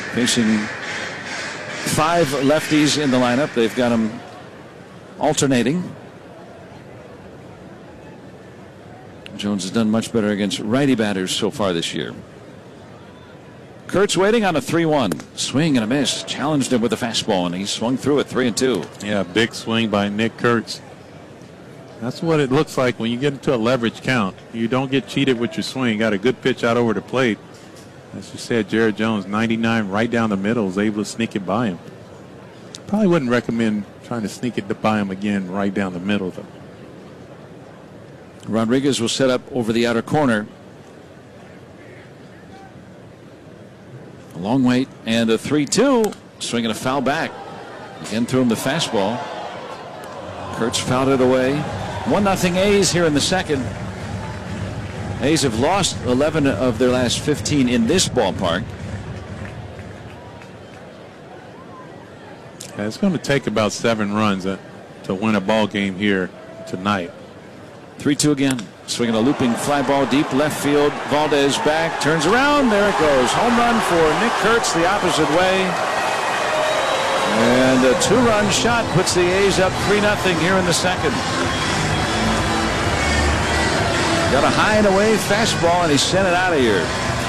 Facing 5 lefties in the lineup. They've got them alternating. Jones has done much better against righty batters so far this year. Kurtz waiting on a 3-1. Swing and a miss. Challenged him with a fastball, and he swung through it 3-2. Yeah, big swing by Nick Kurtz. That's what it looks like when you get into a leverage count. You don't get cheated with your swing. Got a good pitch out over the plate. As you said, Jared Jones, 99 right down the middle, is able to sneak it by him. Probably wouldn't recommend trying to sneak it by him again right down the middle, though. Rodriguez will set up over the outer corner. A long wait and a 3-2. Swinging a foul back. Again threw him the fastball. Kurtz fouled it away. 1-0 A's here in the second. A's have lost 11 of their last 15 in this ballpark. Yeah, it's going to take about 7 runs to win a ball game here tonight. 3-2 again. Swinging a looping fly ball deep left field. Valdez back, turns around. There it goes. Home run for Nick Kurtz the opposite way. And a 2-run shot puts the A's up 3-0 here in the second. Got a high and away fastball, and he sent it out of here.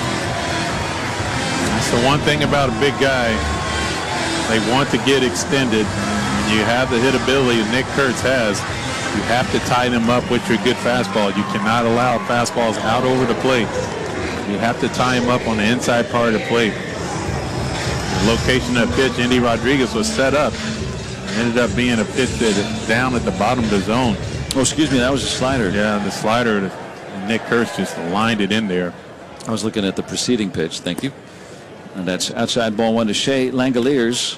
That's the one thing about a big guy. They want to get extended. And you have the hitability Nick Kurtz has. You have to tie them up with your good fastball. You cannot allow fastballs out over the plate. You have to tie them up on the inside part of the plate. The location of the pitch, Endy Rodriguez was set up. It ended up being a pitch that down at the bottom of the zone. Oh, excuse me, that was a slider. Yeah, the slider. Nick Kurtz just lined it in there. I was looking at the preceding pitch. Thank you. And that's outside ball 1 to Shea Langoliers.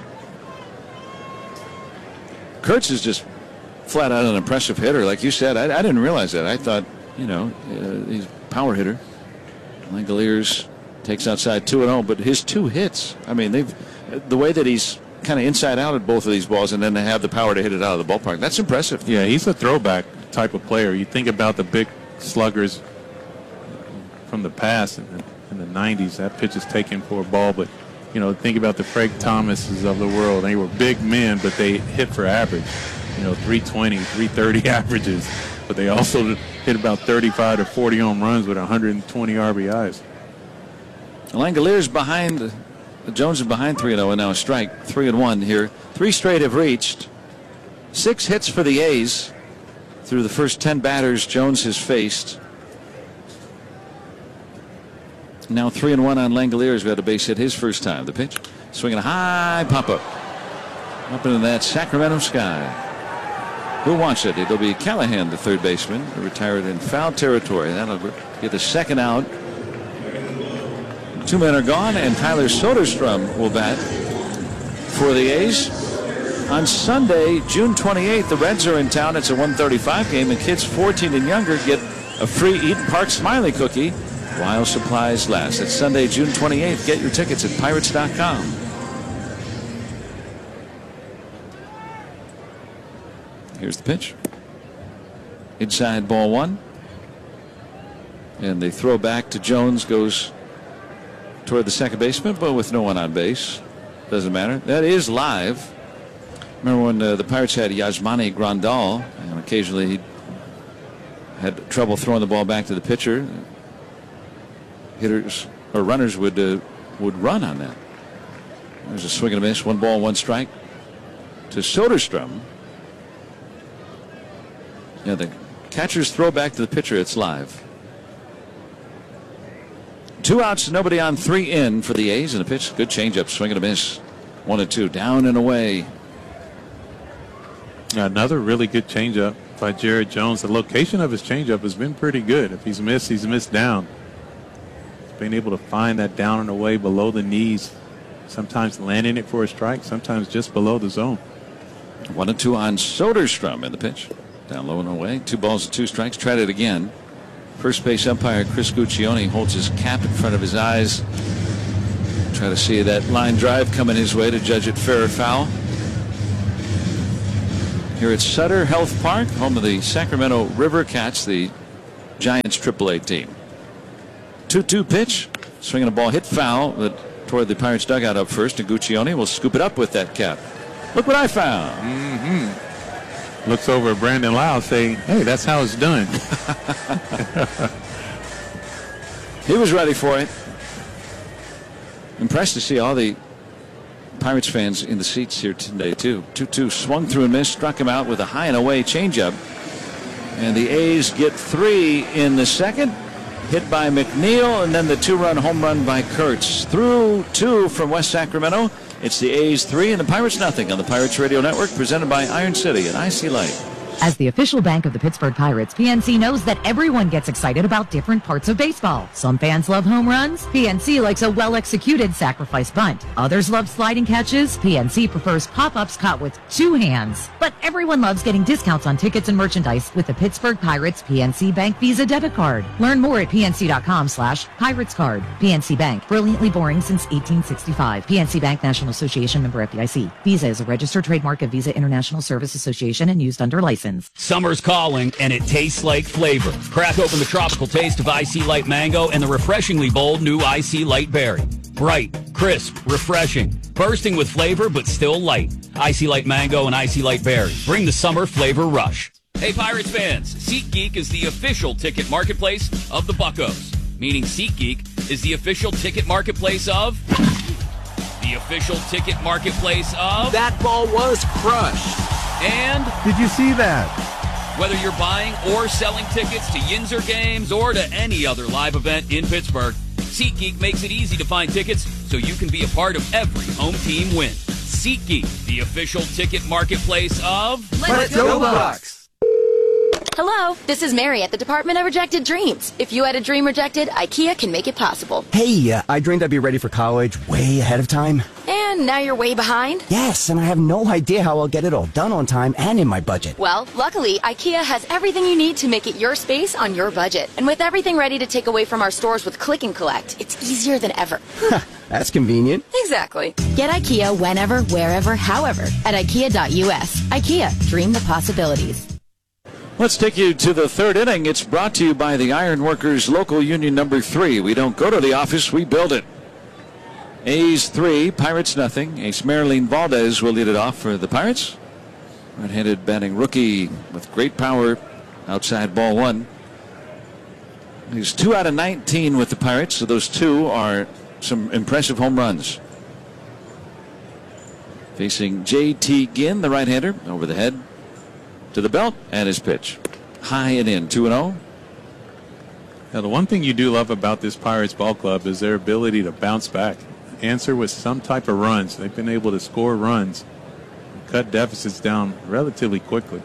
Kurtz is just flat out an impressive hitter. Like you said, I didn't realize that. I thought, he's a power hitter. Langoliers takes outside 2-0, but his 2 hits, I mean, the way that he's kind of inside out at both of these balls and then they have the power to hit it out of the ballpark, that's impressive. Yeah, he's a throwback type of player. You think about the big sluggers from the past in the 90s, that pitch is taken for a ball, but think about the Frank Thomases of the world. They were big men, but they hit for average. 320, 330 averages, but they also hit about 35 to 40 home runs with 120 RBIs. Langoliers behind, Jones is behind 3-0 and now a strike. 3-1 here. 3 straight have reached. 6 hits for the A's through the first 10 batters Jones has faced. Now 3-1 on Langoliers, who had a base hit his first time. The pitch, swinging a high pop-up. Up into that Sacramento sky. Who wants it? It'll be Callahan, the third baseman, retired in foul territory. That'll get the second out. 2 men are gone, and Tyler Soderstrom will bat for the A's. On Sunday, June 28th, the Reds are in town. It's a 1:35 game, and kids 14 and younger get a free Eden Park Smiley cookie while supplies last. It's Sunday, June 28th. Get your tickets at Pirates.com. Here's the pitch. Inside ball 1. And they throw back to Jones, goes toward the second baseman, but with no one on base. Doesn't matter. That is live. Remember when the Pirates had Yasmani Grandal, and occasionally he had trouble throwing the ball back to the pitcher. Hitters or runners would run on that. There's a swing and a miss. 1 ball, 1 strike to Soderstrom. Yeah, the catcher's throw back to the pitcher. It's live. 2 outs, nobody on, 3 in for the A's, and the pitch, good changeup, swing and a miss. 1-2, down and away. Another really good changeup by Jared Jones. The location of his changeup has been pretty good. If he's missed down. He's been able to find that down and away below the knees. Sometimes landing it for a strike, sometimes just below the zone. 1-2 on Soderstrom in the pitch. Down low and away. 2 balls and 2 strikes. Tried it again. First base umpire Chris Guccione holds his cap in front of his eyes. Try to see that line drive coming his way to judge it fair or foul. Here at Sutter Health Park, home of the Sacramento River Cats, the Giants AAA team. 2-2 pitch. Swinging a ball hit foul, but toward the Pirates dugout up first, and Guccione will scoop it up with that cap. Look what I found. Looks over at Brandon Lau saying, hey, that's how it's done. He was ready for it. Impressed to see all the Pirates fans in the seats here today, too. 2-2 swung through and missed, struck him out with a high and away changeup. And the A's get 3 in the second. Hit by McNeil, and then the 2-run home run by Kurtz. Through 2 from West Sacramento. It's the A's 3 and the Pirates nothing on the Pirates Radio Network, presented by Iron City and IC Light. As the official bank of the Pittsburgh Pirates, PNC knows that everyone gets excited about different parts of baseball. Some fans love home runs. PNC likes a well-executed sacrifice bunt. Others love sliding catches. PNC prefers pop-ups caught with 2 hands. But everyone loves getting discounts on tickets and merchandise with the Pittsburgh Pirates PNC Bank Visa debit card. Learn more at pnc.com/Pirates card. PNC Bank, brilliantly boring since 1865. PNC Bank, National Association, member FDIC. Visa is a registered trademark of Visa International Service Association and used under license. Summer's calling, and it tastes like flavor. Crack open the tropical taste of IC Light Mango and the refreshingly bold new IC Light Berry. Bright, crisp, refreshing, bursting with flavor, but still light. IC Light Mango and IC Light Berry. Bring the summer flavor rush. Hey, Pirates fans, SeatGeek is the official ticket marketplace of the Buccos. Meaning SeatGeek is the official ticket marketplace of... The official ticket marketplace of... That ball was crushed. And did you see that? Whether you're buying or selling tickets to Yinzer games or to any other live event in Pittsburgh, SeatGeek makes it easy to find tickets so you can be a part of every home team win. SeatGeek, the official ticket marketplace of... Let's go Bucks! Hello, this is Mary at the Department of Rejected Dreams. If you had a dream rejected, IKEA can make it possible. Hey, I dreamed I'd be ready for college way ahead of time. And now you're way behind? Yes, and I have no idea how I'll get it all done on time and in my budget. Well, luckily, IKEA has everything you need to make it your space on your budget. And with everything ready to take away from our stores with Click and Collect, it's easier than ever. That's convenient. Exactly. Get IKEA whenever, wherever, however at IKEA.us. IKEA, dream the possibilities. Let's take you to the third inning. It's brought to you by the Ironworkers Local Union number 3. We don't go to the office, we build it. A's 3, Pirates nothing. Ace Marilyn Valdez will lead it off for the Pirates. Right-handed batting rookie with great power. Outside ball 1. He's 2 out of 19 with the Pirates, so those 2 are some impressive home runs. Facing J.T. Ginn, the right-hander, over the head to the belt, and his pitch. High and in, 2-0. Now, the one thing you do love about this Pirates ball club is their ability to bounce back, answer with some type of runs. They've been able to score runs, cut deficits down relatively quickly.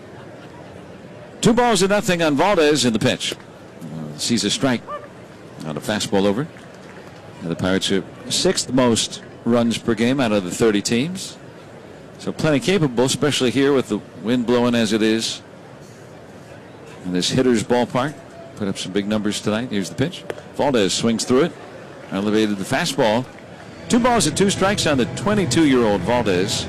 2-0 on Valdez in the pitch. Sees a strike on a fastball over. And the Pirates are 6th most runs per game out of the 30 teams. So plenty capable, especially here with the wind blowing as it is in this hitter's ballpark. Put up some big numbers tonight. Here's the pitch. Valdez swings through it. Elevated the fastball. 2 balls and 2 strikes on the 22-year-old Valdez.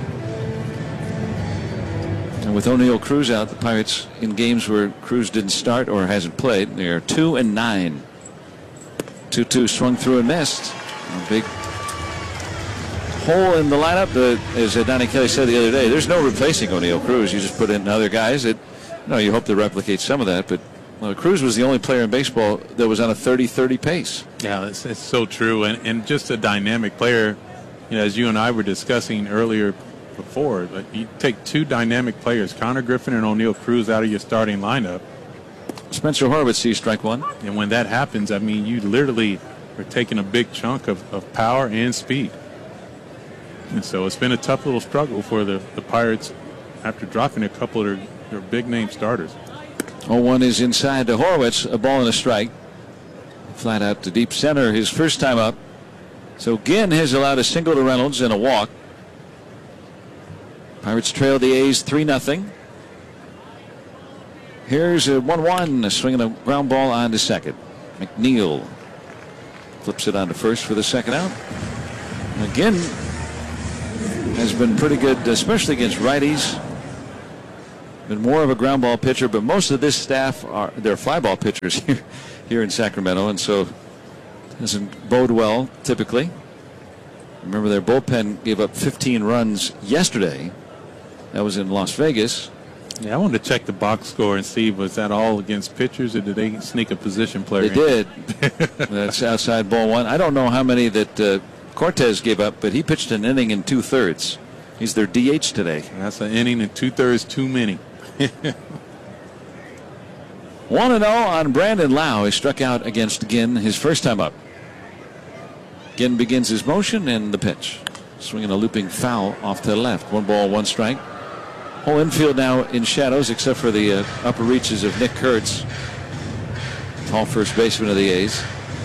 And with O'Neill Cruz out, the Pirates in games where Cruz didn't start or hasn't played, they are 2-9. 2-2 swung through and missed. A big hole in the lineup. As Donnie Kelly said the other day, there's no replacing O'Neill Cruz. You just put in other guys that, you hope to replicate some of that. But Cruz was the only player in baseball that was on a 30-30 pace. Yeah, it's so true. And just a dynamic player, as you and I were discussing earlier before, but you take 2 dynamic players, Connor Griffin and O'Neill Cruz, out of your starting lineup. Spencer Horwitz sees strike 1. And when that happens, you literally are taking a big chunk of power and speed. And so it's been a tough little struggle for the Pirates after dropping a couple of their big-name starters. 0-1 is inside to Horwitz, a ball and a strike. Flat out to deep center his first time up. So Ginn has allowed a single to Reynolds and a walk. Pirates trail the A's 3-0. Here's a 1-1, swinging a ground ball on to second. McNeil flips it on to first for the second out. Again, has been pretty good, especially against righties. Been more of a ground ball pitcher, but most of this staff they're fly ball pitchers here in Sacramento, and so Doesn't bode well, typically. Remember, their bullpen gave up 15 runs yesterday. That was in Las Vegas. Yeah, I wanted to check the box score and see, was that all against pitchers, or did they sneak a position player They did. That's outside ball one. I don't know how many that Cortez gave up, but he pitched an inning in 2/3. He's their DH today. That's an inning and 2/3 too many. 1-0 on Brandon Lau. He struck out against Ginn his first time up. Ginn begins his motion and the pitch. Swinging a looping foul off to the left. 1 ball, 1 strike. Whole infield now in shadows except for the upper reaches of Nick Kurtz, tall first baseman of the A's.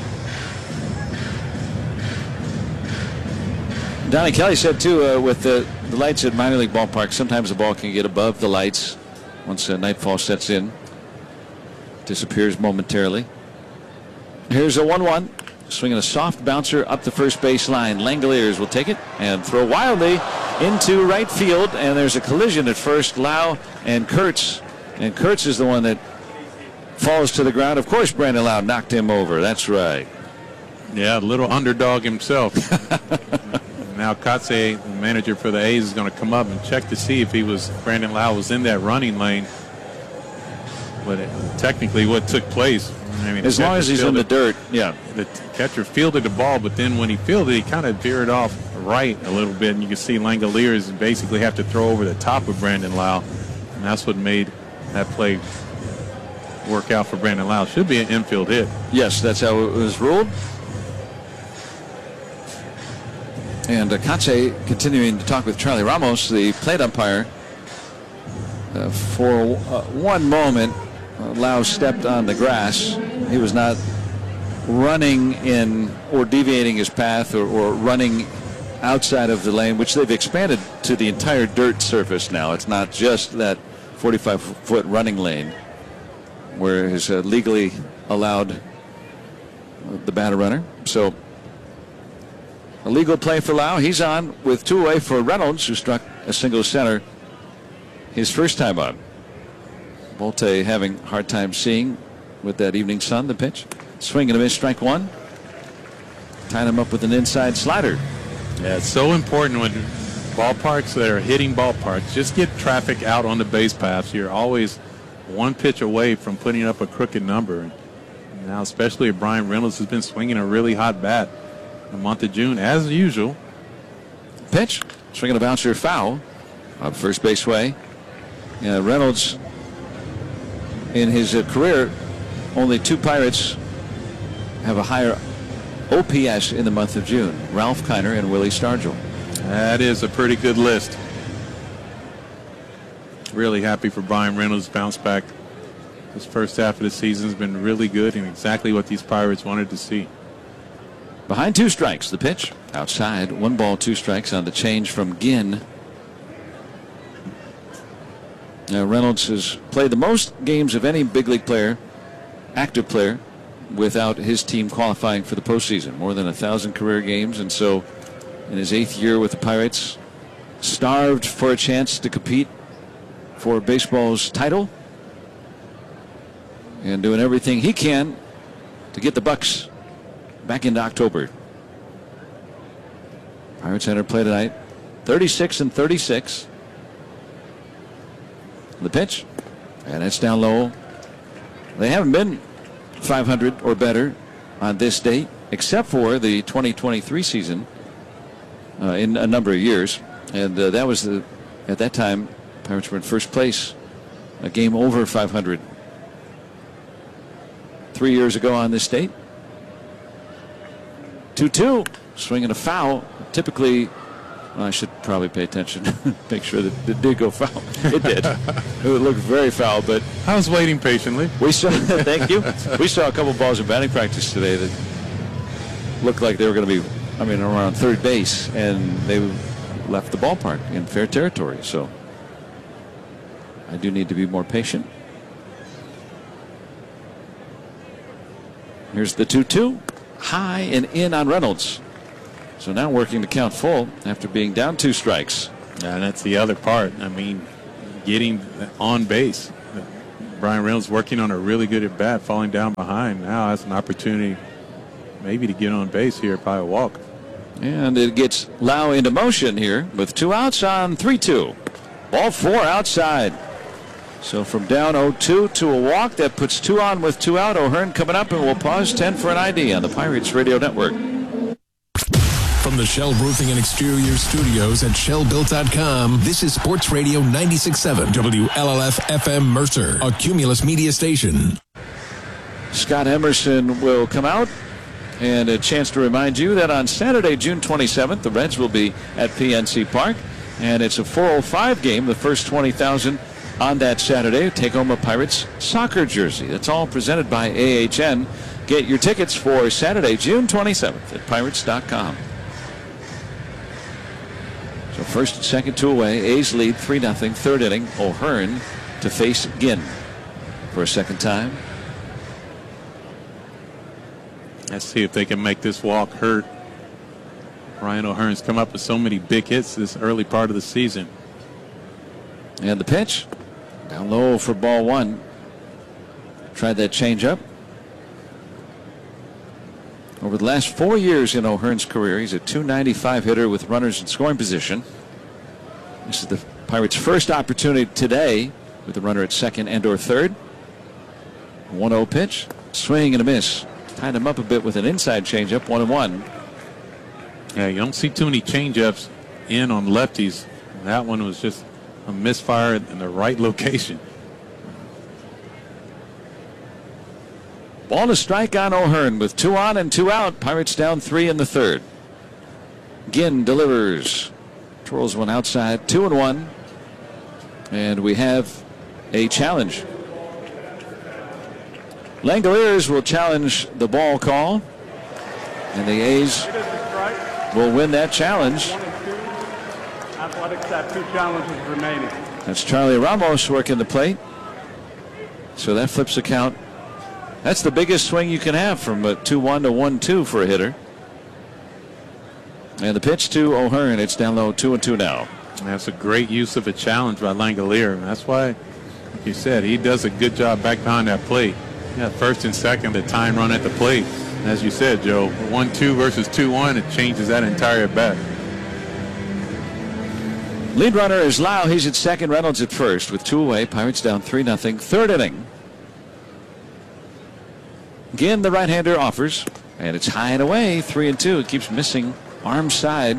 Donnie Kelly said too, with the lights at minor league ballparks, sometimes the ball can get above the lights once nightfall sets in. Disappears momentarily. Here's a 1-1. Swinging a soft bouncer up the first base line. Langoliers will take it and throw wildly into right field. And there's a collision at first. Lau and Kurtz. And Kurtz is the one that falls to the ground. Of course, Brandon Lau knocked him over. That's right. Yeah, a little underdog himself. Now Kotze, the manager for the A's, is going to come up and check to see if Brandon Lau was in that running lane. But technically what took place, I mean, as long as he's in the dirt, yeah. The catcher fielded the ball, but then when he fielded, he kind of veered off right a little bit, and you can see Langoliers basically have to throw over the top of Brandon Lau, and that's what made that play work out for Brandon Lau. Should be an infield hit. Yes, that's how it was ruled. And Kotze continuing to talk with Charlie Ramos, the plate umpire. For one moment, Lau stepped on the grass. He was not running in or deviating his path or running outside of the lane, which they've expanded to the entire dirt surface now. It's not just that 45-foot running lane where is legally allowed the batter runner. So a legal play for Lau. He's on with 2 away for Reynolds, who struck a single center his first time up. Volte having a hard time seeing with that evening sun. The pitch. Swing and a miss, strike 1. Tying him up with an inside slider. Yeah, it's so important when ballparks that are hitting ballparks, just get traffic out on the base paths. You're always one pitch away from putting up a crooked number. Now, especially if Brian Reynolds has been swinging a really hot bat in the month of June, as usual. Pitch. Swinging a bouncer foul up first base way. Reynolds, in his career, only 2 Pirates have a higher OPS in the month of June. Ralph Kiner and Willie Stargell. That is a pretty good list. Really happy for Brian Reynolds' bounce back. This first half of the season has been really good and exactly what these Pirates wanted to see. Behind 2 strikes, the pitch. Outside, 1 ball, 2 strikes on the change from Ginn. Reynolds has played the most games of any big league player, active player, without his team qualifying for the postseason. More than 1,000 career games, and so in his 8th year with the Pirates, starved for a chance to compete for baseball's title, and doing everything he can to get the Bucks back into October. Pirates enter play tonight, 36-36. The pitch, and it's down low. They haven't been 500 or better on this date, except for the 2023 season in a number of years. And that was at that time, Pirates were in first place, a game over 500. 3 years ago on this date. 2-2, swinging a foul. Typically, I should probably pay attention, make sure that it did go foul. It did. It looked very foul, but I was waiting patiently. We saw. Thank you. We saw a couple balls in batting practice today that looked like they were going to be, around third base, and they left the ballpark in fair territory. So I do need to be more patient. Here's the 2-2, high and in on Reynolds. So now working to count full after being down 2 strikes. And that's the other part. Getting on base. Brian Reynolds working on a really good at bat, falling down behind. Now has an opportunity maybe to get on base here by a walk. And it gets Lau into motion here with 2 outs on 3-2. Ball 4 outside. So from down 0-2 to a walk, that puts 2 on with 2 out. O'Hearn coming up, and we'll pause 10 for an ID on the Pirates Radio Network. From the Shell Roofing and Exterior Studios at ShellBuilt.com, this is Sports Radio 96.7 WLLF FM Mercer, a Cumulus media station. Scott Emerson will come out, and a chance to remind you that on Saturday, June 27th, the Reds will be at PNC Park, and it's a 4:05 game, the first 20,000 on that Saturday. Take home a Pirates soccer jersey. That's all presented by AHN. Get your tickets for Saturday, June 27th at Pirates.com. So first and second, 2 away. A's lead 3-0. Third inning. O'Hearn to face Ginn for a second time. Let's see if they can make this walk hurt. Ryan O'Hearn's come up with so many big hits this early part of the season. And the pitch. Down low for ball 1. Tried that changeup. Over the last 4 years in O'Hearn's career, he's a .295 hitter with runners in scoring position. This is the Pirates' first opportunity today with a runner at second and or third. 1-0 pitch. Swing and a miss. Tied him up a bit with an inside changeup, 1-1. Yeah, you don't see too many changeups in on lefties. That one was just a misfire in the right location. Ball to strike on O'Hearn with 2 on and 2 out. Pirates down 3 in the third. Ginn delivers. Twirls one outside. 2-1. And we have a challenge. Langoliers will challenge the ball call. And the A's will win that challenge. Athletics have 2 challenges remaining. That's Charlie Ramos working the plate. So that flips the count. That's the biggest swing you can have from a 2-1 to 1-2 for a hitter. And the pitch to O'Hearn. It's down low, 2-2 now. That's a great use of a challenge by Langolier. That's why, like you said, he does a good job back behind that plate. Yeah, first and second, the time run at the plate. As you said, Joe, 1-2 versus 2-1, it changes that entire at bat. Lead runner is Lau. He's at second. Reynolds at first with 2 away. Pirates down 3-0. Third inning. Again, the right-hander offers, and it's high and away, 3-2. It keeps missing arm side.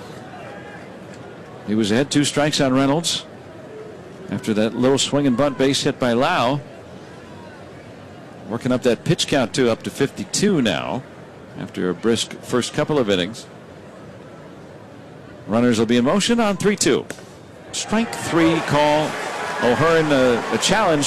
He was ahead 2 strikes on Reynolds after that little swing and bunt base hit by Lau. Working up that pitch count too, up to 52 now after a brisk first couple of innings. Runners will be in motion on 3-2. Strike 3 call. O'Hearn a challenge.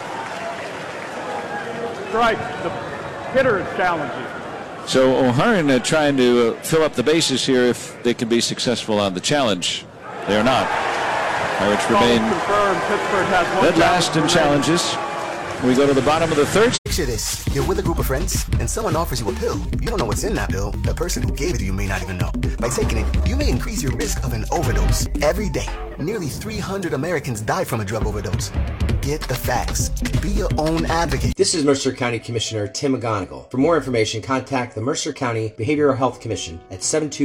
Strike. The hitter is challenging. So O'Hearn trying to fill up the bases here if they can be successful on the challenge. They are not. Pirates remain dead last in challenges. We go to the bottom of the third. Picture this. You're with a group of friends, and someone offers you a pill. You don't know what's in that pill. The person who gave it to you may not even know. By taking it, you may increase your risk of an overdose. Every day, nearly 300 Americans die from a drug overdose. Get the facts. Be your own advocate. This is Mercer County Commissioner Tim McGonigal. For more information, contact the Mercer County Behavioral Health Commission at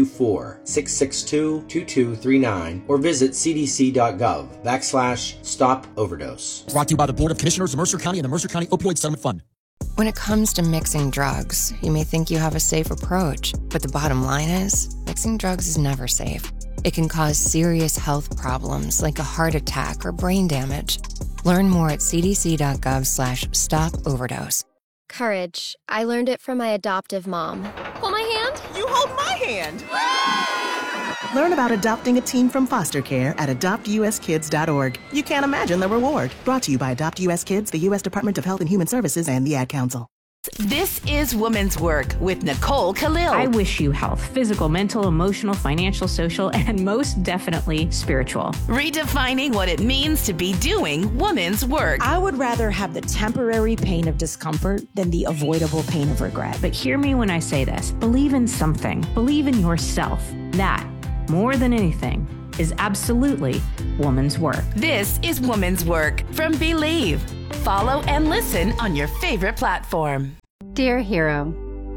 724-662-2239 or visit cdc.gov/stop overdose. Brought to you by the Board of Commissioners of Mercer County and the Mercer County Opioid Settlement Fund. When it comes to mixing drugs, you may think you have a safe approach, but the bottom line is, mixing drugs is never safe. It can cause serious health problems like a heart attack or brain damage. Learn more at cdc.gov/stop overdose. Courage. I learned it from my adoptive mom. Hold my hand. You hold my hand. Learn about adopting a teen from foster care at adoptuskids.org. You can't imagine the reward. Brought to you by Adopt US Kids, the U.S. Department of Health and Human Services, and the Ad Council. This is Women's Work with Nicole Khalil. I wish you health, physical, mental, emotional, financial, social, and most definitely spiritual. Redefining what it means to be doing women's work. I would rather have the temporary pain of discomfort than the avoidable pain of regret. But hear me when I say this. Believe in something. Believe in yourself. That, more than anything, is absolutely woman's work. This is Woman's Work from Believe. Follow and listen on your favorite platform. Dear Hero,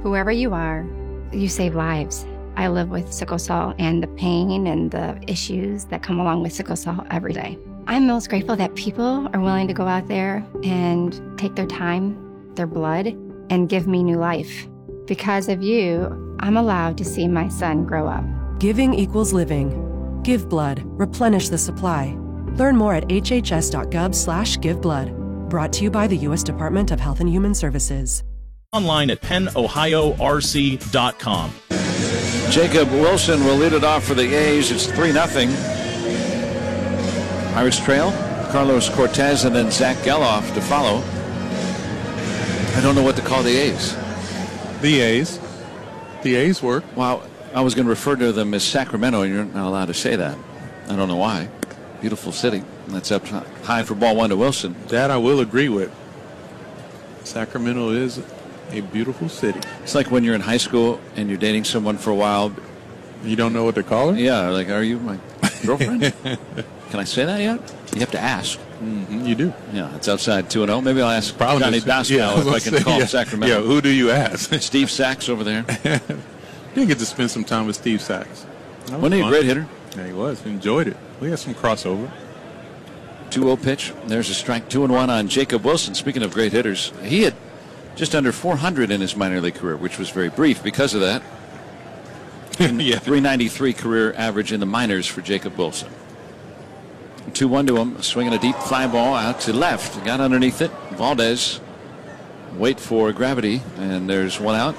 Whoever you are, you save lives. I live with sickle cell and the pain and the issues that come along with sickle cell every day. I'm most grateful that people are willing to go out there and take their time, their blood, and give me new life. Because of you, I'm allowed to see my son grow up. Giving equals living. Give blood. Replenish the supply. Learn more at hhs.gov/giveblood. Brought to you by the U.S. Department of Health and Human Services. Online at pennohiorc.com. Jacob Wilson will lead it off for the A's. It's 3-0. Pirates trail. Carlos Cortez and then Zach Geloff to follow. I don't know what to call the A's. The A's. The A's work. Wow. I was going to refer to them as Sacramento, and you're not allowed to say that. I don't know why. Beautiful city. That's up high for ball one to Wilson. That I will agree with. Sacramento is a beautiful city. It's like when you're in high school and you're dating someone for a while. You don't know what to call her? Yeah, like, are you my girlfriend? Can I say that yet? You have to ask. Mm-hmm, you do. Yeah, it's outside 2-0. Maybe I'll ask Johnny Bascal if I can call him Sacramento. Yeah, who do you ask? Steve Sachs over there. Didn't get to spend some time with Steve Sachs. Wasn't he a great hitter? Yeah, he was. Enjoyed it. We had some crossover. 2-0 pitch. There's a strike. 2-1 on Jacob Wilson. Speaking of great hitters, he had just under 400 in his minor league career, which was very brief because of that. Yeah. 393 career average in the minors for Jacob Wilson. 2-1 to him, swinging a deep fly ball out to left. Got underneath it. Valdez wait for gravity, and there's one out.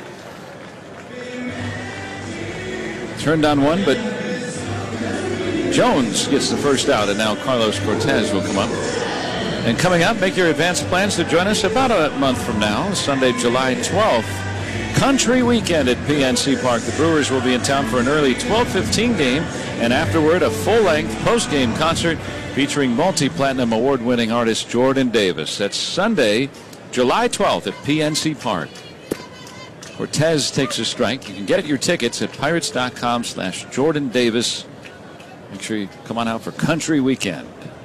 Turned on one, but Jones gets the first out, and now Carlos Cortez will come up. And coming up, make your advanced plans to join us about a month from now, Sunday, July 12th. Country Weekend at PNC Park. The Brewers will be in town for an early 12:15 game, and afterward a full-length post-game concert featuring multi-platinum award-winning artist Jordan Davis. That's Sunday, July 12th at PNC Park. Cortez takes a strike. You can get your tickets at pirates.com/Jordan Davis. Make sure you come on out for Country Weekend.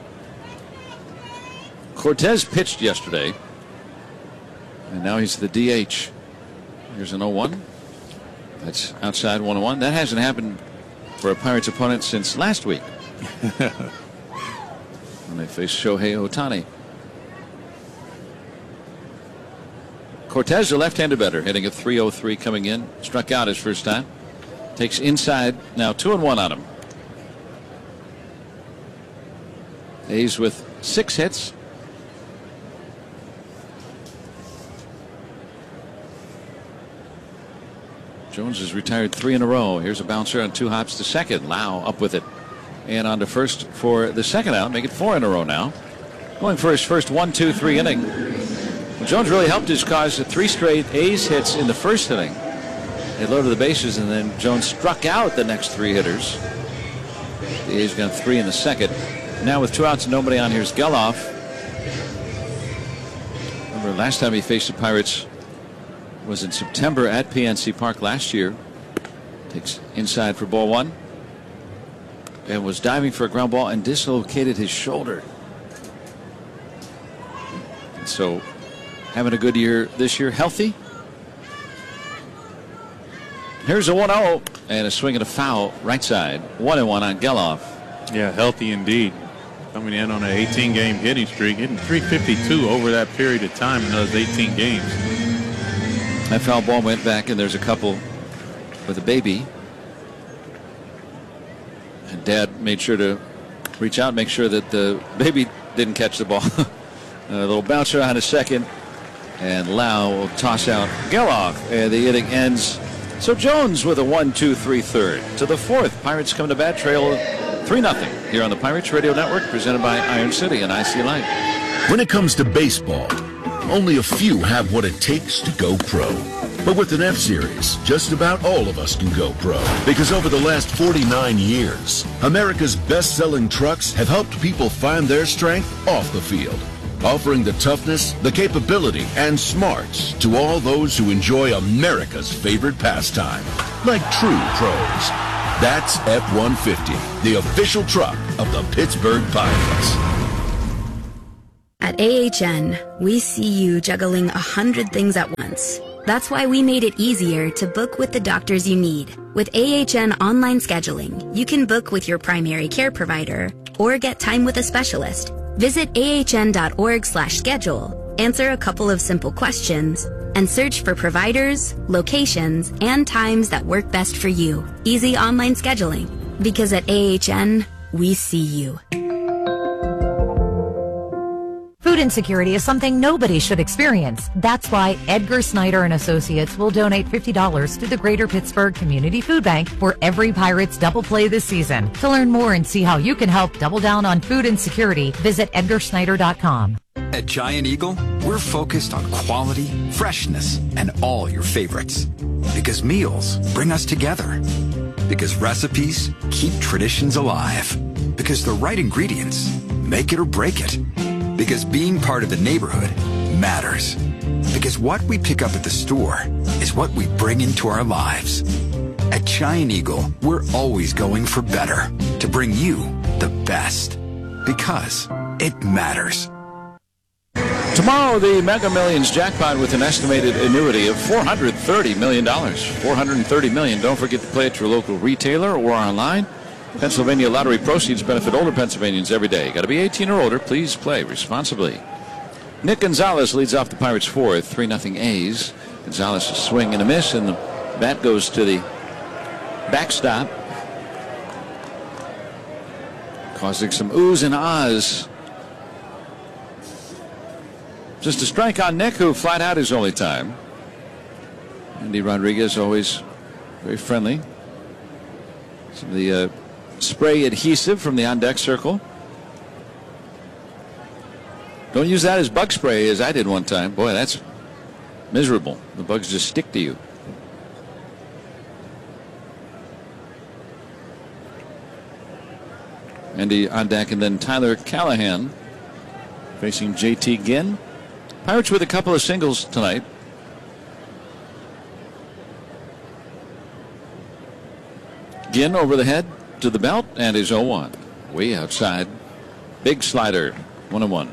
Cortez pitched yesterday, and now he's the DH. Here's an 0-1. That's outside 1-1. That hasn't happened for a Pirates opponent since last week when they faced Shohei Ohtani. Cortez, a left-handed batter, hitting a .303 coming in. Struck out his first time. Takes inside. Now 2-1 on him. A's with 6 hits. Jones has retired 3 in a row. Here's a bouncer on 2 hops to second. Lau up with it. And on to first for the second out. Make it 4 in a row now. Going for his first 1-2-3 inning. Well, Jones really helped his cause at 3 straight A's hits in the first inning. They loaded the bases, and then Jones struck out the next 3 hitters. The A's got 3 in the second. Now with 2 outs and nobody on, here's Geloff. Remember last time he faced the Pirates was in September at PNC Park last year. Takes inside for ball 1 and was diving for a ground ball and dislocated his shoulder. So having a good year this year, healthy. Here's a 1-0 and a swing and a foul right side. 1-1 on Geloff. Yeah, healthy indeed. Coming in on an 18-game hitting streak, hitting .352 over that period of time in those 18 games. That foul ball went back, and there's a couple with a baby. And Dad made sure to reach out and make sure that the baby didn't catch the ball. A little bouncer on a second, and Lau will toss out Geloff. And the inning ends. So Jones with a 1-2-3 third. To the 4th, Pirates come to bat, trail 3-0 here on the Pirates Radio Network, presented by Iron City and IC Light. When it comes to baseball, only a few have what it takes to go pro. But with an F-Series, just about all of us can go pro. Because over the last 49 years, America's best-selling trucks have helped people find their strength off the field, offering the toughness, the capability, and smarts to all those who enjoy America's favorite pastime, like true pros. That's F-150, the official truck of the Pittsburgh Pirates. At AHN, we see you juggling 100 things at once. That's why we made it easier to book with the doctors you need. With AHN online scheduling, you can book with your primary care provider or get time with a specialist. Visit ahn.org/schedule, answer a couple of simple questions, and search for providers, locations, and times that work best for you. Easy online scheduling. Because at AHN, we see you. Food insecurity is something nobody should experience. That's why Edgar Snyder and Associates will donate $50 to the Greater Pittsburgh Community Food Bank for every Pirates double play this season. To learn more and see how you can help double down on food insecurity, visit EdgarSnyder.com. At Giant Eagle, we're focused on quality, freshness, and all your favorites. Because meals bring us together. Because recipes keep traditions alive. Because the right ingredients make it or break it. Because being part of the neighborhood matters. Because what we pick up at the store is what we bring into our lives. At Giant Eagle, we're always going for better to bring you the best. Because it matters. Tomorrow, the Mega Millions jackpot with an estimated annuity of $430 million. $430 million. Don't forget to play at your local retailer or online. Pennsylvania lottery proceeds benefit older Pennsylvanians every day. Got to be 18 or older. Please play responsibly. Nick Gonzalez leads off the Pirates' fourth, 3-0 A's. Gonzalez a swing and a miss, and the bat goes to the backstop, causing some oohs and ahs. Just a strike on Nick, who flat out his only time. Andy Rodriguez always very friendly. Some of the spray adhesive from the on-deck circle. Don't use that as bug spray as I did one time. Boy, that's miserable. The bugs just stick to you. Andy on deck, and then Tyler Callahan facing JT Ginn. Pirates with a couple of singles tonight. Ginn over the head to the belt and is 0-1. Way outside. Big slider. 1-1.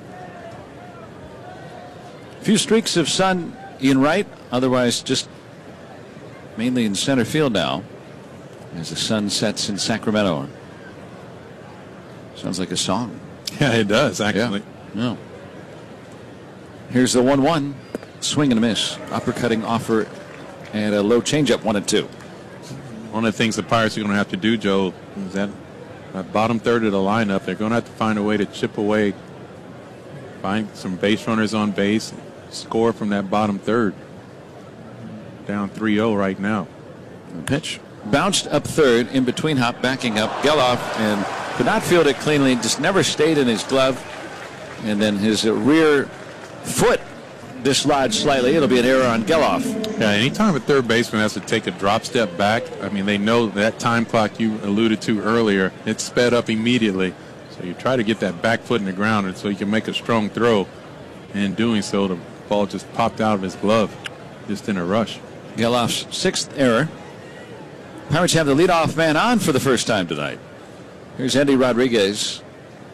A few streaks of sun in right, otherwise just mainly in center field now as the sun sets in Sacramento. Sounds like a song. Yeah, it does, actually. Yeah. Here's the 1-1. Swing and a miss. Uppercutting offer and a low changeup, 1-2. One of the things the Pirates are going to have to do, Joe, is that bottom third of the lineup, they're going to have to find a way to chip away, find some base runners on base, score from that bottom third. Down 3-0 right now. The pitch bounced up third, in between hop, backing up. Geloff and could not field it cleanly, just never stayed in his glove. And then his rear foot dislodged slightly. It'll be an error on Geloff. Yeah, anytime a third baseman has to take a drop step back, I mean, they know that time clock you alluded to earlier, it's sped up immediately. So you try to get that back foot in the ground and so you can make a strong throw. And in doing so, the ball just popped out of his glove just in a rush. Geloff's sixth error. Pirates have the leadoff man on for the first time tonight. Here's Andy Rodriguez.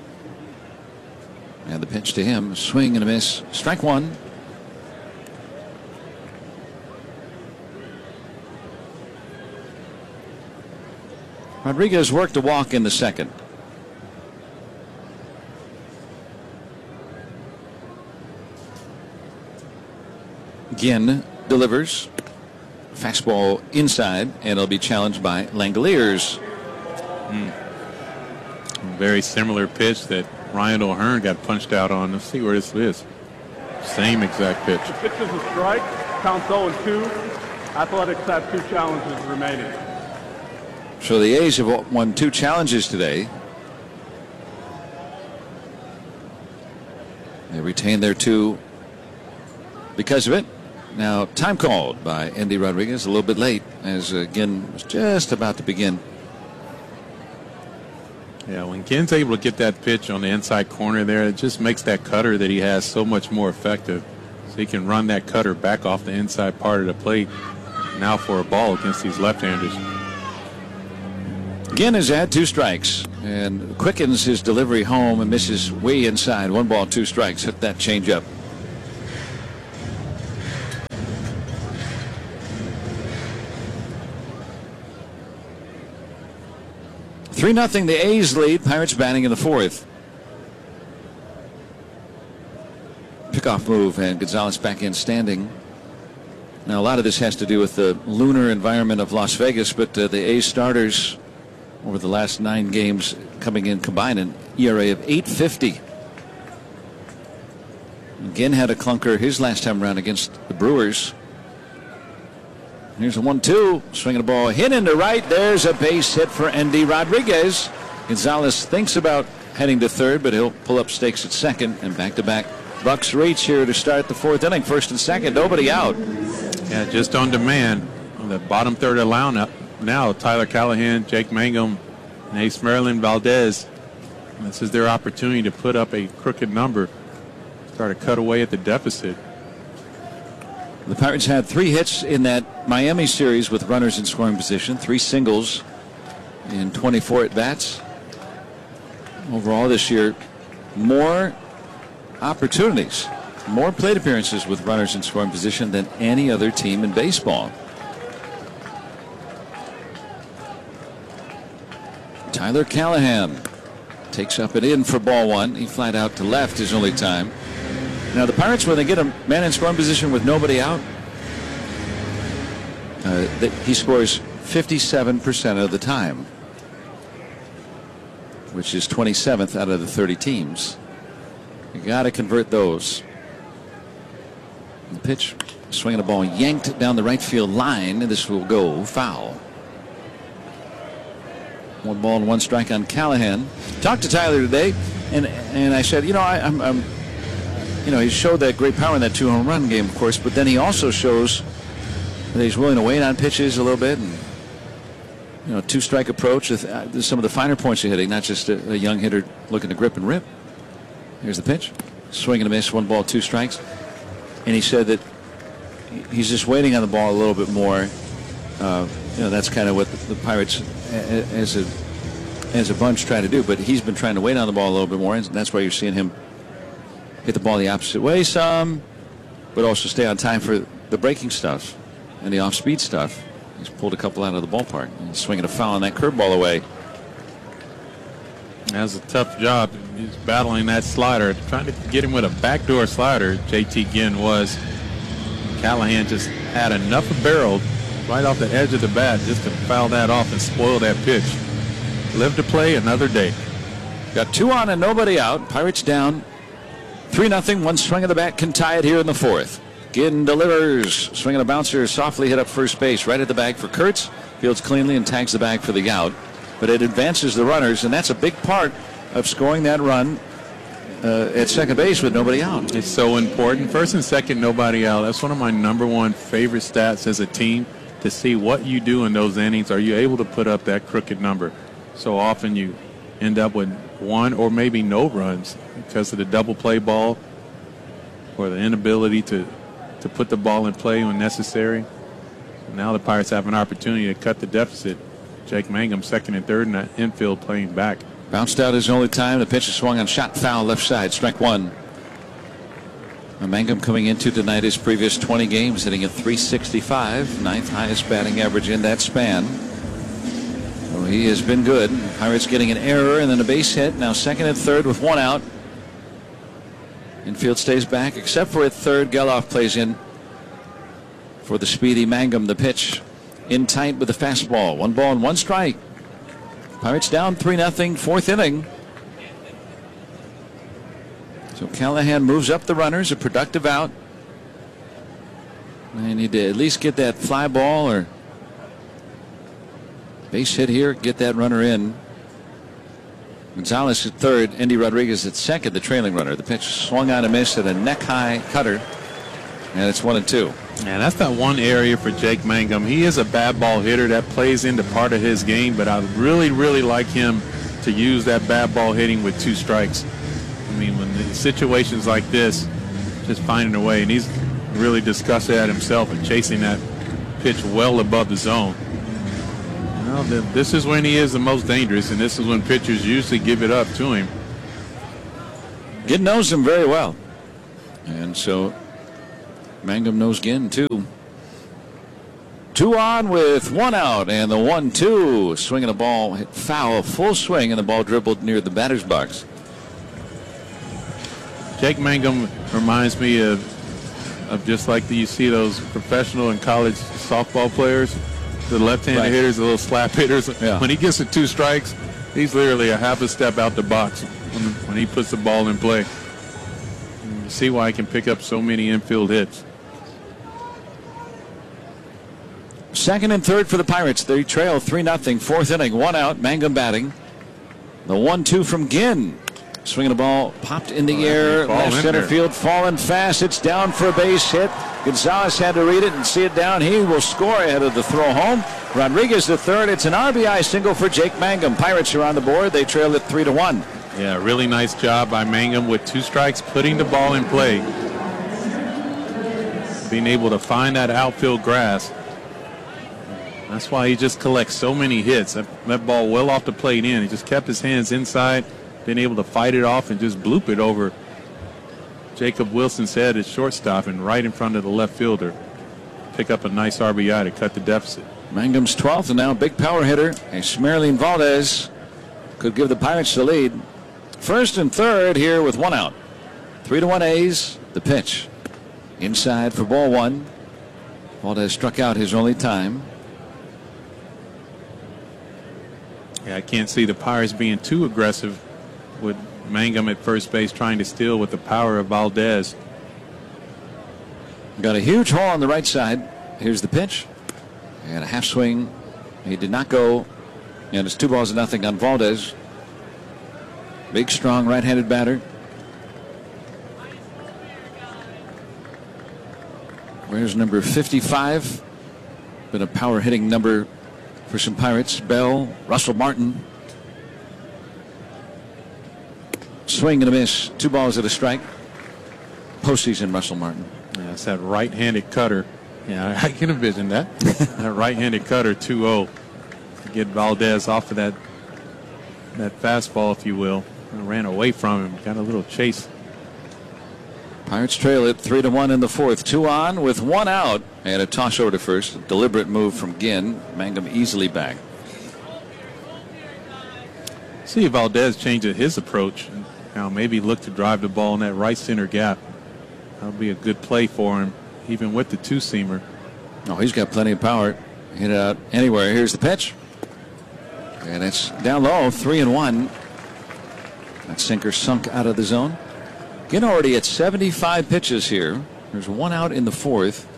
And the pitch to him, swing and a miss. Strike one. Rodriguez worked a walk in the second. Ginn delivers. Fastball inside, and it'll be challenged by Langoliers. Very similar pitch that Ryan O'Hearn got punched out on. Let's see where this is. Same exact pitch. The pitch is a strike. Count 0-2. Athletics have 2 challenges remaining. So the A's have won 2 challenges today. They retain their 2 because of it. Now, time called by Andy Rodriguez, a little bit late, as Ginn was just about to begin. Yeah, when Ginn's able to get that pitch on the inside corner there, it just makes that cutter that he has so much more effective. So he can run that cutter back off the inside part of the plate now for a ball against these left-handers. Ginn has had 2 strikes and quickens his delivery home and misses way inside. 1 ball, 2 strikes. Hit that changeup. 3-0 the A's lead. Pirates batting in the fourth. Pickoff move, and Gonzalez back in standing. Now, a lot of this has to do with the lunar environment of Las Vegas, but the A's starters over the last 9 games coming in combined an ERA of 8.50. Again had a clunker his last time around against the Brewers. Here's a 1-2. Swinging a ball hit into right. There's a base hit for Endy Rodriguez. Gonzalez thinks about heading to third, but he'll pull up stakes at second, and back-to-back Bucks reach here to start the fourth inning. First and second, nobody out. Yeah, just on demand. On the bottom third of the lineup now, Tyler Callahan, Jake Mangum, and Ace Maryland Valdez. This is their opportunity to put up a crooked number, start a cut away at the deficit. The Pirates had 3 hits in that Miami series with runners in scoring position, 3 singles in 24 at-bats. Overall this year, more opportunities, more plate appearances with runners in scoring position than any other team in baseball. Tyler Callahan takes up and in for ball 1. He flied out to left his only time. Now the Pirates, when they get a man in scoring position with nobody out, he scores 57% of the time, which is 27th out of the 30 teams. You got to convert those. The pitch, swinging a ball yanked down the right field line, and this will go foul. 1 ball and 1 strike on Callahan. Talked to Tyler today, and I said, I'm he showed that great power in that 2 home run game, of course, but then he also shows that he's willing to wait on pitches a little bit, and 2-strike approach. There's some of the finer points of hitting, not just a young hitter looking to grip and rip. Here's the pitch, swing and a miss, 1 ball, 2 strikes, and he said that he's just waiting on the ball a little bit more. That's kind of what the Pirates as a bunch try to do, but he's been trying to wait on the ball a little bit more, and that's why you're seeing him hit the ball the opposite way some, but also stay on time for the breaking stuff and the off-speed stuff. He's pulled a couple out of the ballpark. He's swinging a foul on that curveball away. That's a tough job. He's battling that slider, trying to get him with a backdoor slider. JT Ginn was. Callahan just had enough of barrel right off the edge of the bat just to foul that off and spoil that pitch. Live to play another day. Got 2 on and nobody out. Pirates down 3-0. 1 swing of the bat can tie it here in the fourth. Ginn delivers. Swinging a bouncer, softly hit up first base, right at the bag for Kurtz. Fields cleanly and tags the bag for the out. But it advances the runners, and that's a big part of scoring that run at second base with nobody out. It's so important. First and second, nobody out. That's one of my #1 favorite stats as a team, to see what you do in those innings. Are you able to put up that crooked number? So often you end up with 1 or maybe no runs because of the double play ball or the inability to put the ball in play when necessary. Now the Pirates have an opportunity to cut the deficit. Jake Mangum second and third in that infield playing back. Bounced out his only time. The pitch is swung on, shot foul left side, strike 1. Mangum coming into tonight his previous 20 games hitting a .365, 9th highest batting average in that span. So he has been good. Pirates getting an error and then a base hit. Now second and third with 1 out. Infield stays back except for at third. Geloff plays in for the speedy Mangum. The pitch in tight with the fastball. 1 ball and 1 strike. Pirates down 3-0, 4th inning. So Callahan moves up the runners, a productive out. They need to at least get that fly ball or base hit here, get that runner in. Gonzalez at third, Endy Rodriguez at second, the trailing runner. The pitch swung on a miss at a neck-high cutter, and it's 1-2. Yeah, that's that one area for Jake Mangum. He is a bad ball hitter that plays into part of his game, but I really, really like him to use that bad ball hitting with 2 strikes. I mean, when the situations like this, just finding a way, and he's really discussed that himself and chasing that pitch well above the zone. Well, this is when he is the most dangerous, and this is when pitchers usually give it up to him. Ginn knows him very well, and so Mangum knows Ginn too. 2 on with 1 out, and the 1-2. Swinging the ball, hit foul, full swing, and the ball dribbled near the batter's box. Jake Mangum reminds me of just like you see those professional and college softball players, the left-handed hitters, the little slap hitters. Yeah. When he gets to 2 strikes, he's literally a half a step out the box when he puts the ball in play. And you see why he can pick up so many infield hits. Second and third for the Pirates. They trail 3-0. Fourth inning, 1 out. Mangum batting. The 1-2 from Ginn. Swinging the ball, popped in the air, left center field, falling fast. It's down for a base hit. Gonzalez had to read it and see it down. He will score ahead of the throw home. Rodriguez the third. It's an RBI single for Jake Mangum. Pirates are on the board. They trail it 3-1. Yeah, really nice job by Mangum with 2 strikes, putting the ball in play. Being able to find that outfield grass. That's why he just collects so many hits. That ball well off the plate in. He just kept his hands inside, been able to fight it off and just bloop it over Jacob Wilson's head at shortstop and right in front of the left fielder. Pick up a nice RBI to cut the deficit. Mangum's 12th, and now a big power hitter. Smerlin Valdez could give the Pirates the lead. First and third here with 1 out. 3-1 A's. The pitch. Inside for ball 1. Valdez struck out his only time. Yeah, I can't see the Pirates being too aggressive with Mangum at first base trying to steal with the power of Valdez. Got a huge hole on the right side. Here's the pitch. And a half swing. He did not go. And it's 2-0 on Valdez. Big, strong right-handed batter. Where's number 55? Been a power hitting number for some Pirates. Bell, Russell Martin. Swing and a miss. 2 balls at a strike. Postseason Russell Martin. Yeah, it's that right-handed cutter. Yeah, I can envision that. That right-handed cutter, 2-0. To get Valdez off of that fastball, if you will. And ran away from him. Got a little chase. Pirates trail it 3-1 in the fourth. 2 on with 1 out. And a toss over to first. A deliberate move from Ginn. Mangum easily back. See if Valdez changes his approach. Now maybe look to drive the ball in that right center gap. That'll be a good play for him, even with the 2-seamer. Oh, he's got plenty of power. Hit it out anywhere. Here's the pitch. And it's down low, 3-1. That sinker sunk out of the zone. Ginn already at 75 pitches here. There's 1 out in the fourth.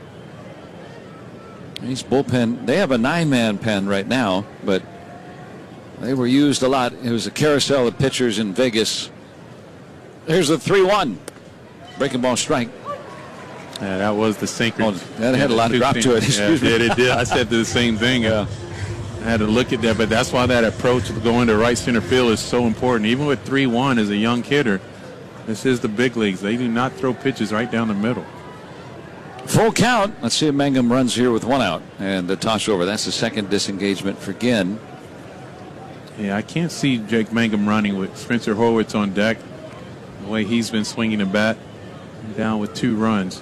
He's bullpen. They have a 9-man pen right now, but they were used a lot. It was a carousel of pitchers in Vegas. Here's the 3-1. Breaking ball strike. Yeah, that was the sinker. Oh, that had a lot of drop to it. Excuse me. It did. I said the same thing. Yeah. I had to look at that, but that's why that approach of going to right center field is so important. Even with 3-1 as a young hitter, this is the big leagues. They do not throw pitches right down the middle. Full count. Let's see if Mangum runs here with 1 out. And the toss over. That's the second disengagement for Ginn. Yeah, I can't see Jake Mangum running with Spencer Horwitz on deck. The way he's been swinging the bat, down with 2 runs.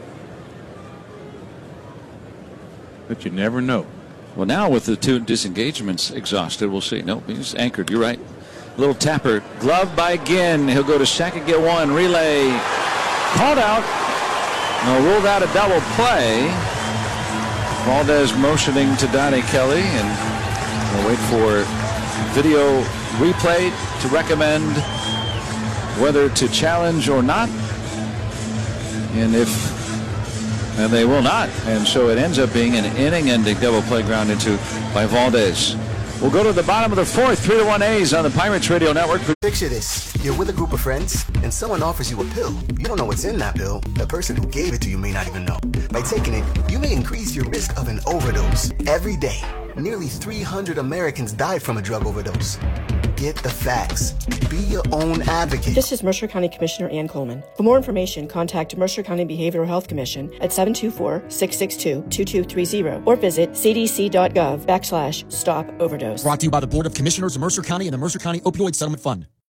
But you never know. Well, now with the 2 disengagements exhausted, we'll see. Nope, he's anchored. You're right. Little tapper. Glove by Ginn. He'll go to second, get 1. Relay. Called out. No, ruled out a double play. Valdez motioning to Donnie Kelly, and we'll wait for video replay to recommend whether to challenge or not. And they will not. And so it ends up being an inning-ending double play grounded to by Valdez. We'll go to the bottom of the fourth. 3-1 A's on the Pirates Radio Network. Picture this. You're with a group of friends, and someone offers you a pill. You don't know what's in that pill. The person who gave it to you may not even know. By taking it, you may increase your risk of an overdose. Every day, nearly 300 Americans die from a drug overdose. Get the facts. Be your own advocate. This is Mercer County Commissioner Ann Coleman. For more information, contact Mercer County Behavioral Health Commission at 724-662-2230 or visit cdc.gov/stop overdose. Brought to you by the Board of Commissioners of Mercer County and the Mercer County Opioid Settlement Fund.